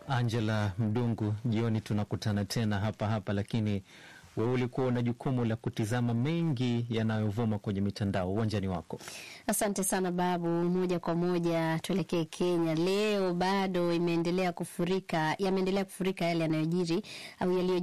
Angela Mdungu, jioni tunakutana tena hapa, lakini wewe ulikuwa na jukumu la kutizama mengi yanayovuma kwenye mitandao. Uwanjani wako. Asante sana Babu. Moja kwa moja tuelekee Kenya. Leo bado yameendelea kufurika yale yanayojiri au yaliyo